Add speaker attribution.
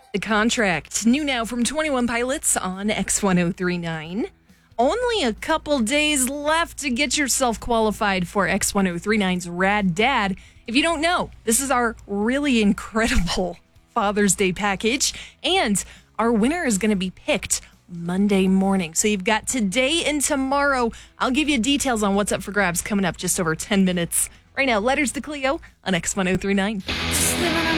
Speaker 1: The Contract, new now from 21 Pilots on X1039. Only a couple days left to get yourself qualified for X1039's Rad Dad. If you don't know, this is our really incredible Father's Day package, and our winner is going to be picked Monday morning. So you've got today and tomorrow. I'll give you details on what's up for grabs coming up just over 10 minutes. Right now, letters to Cleo on X1039.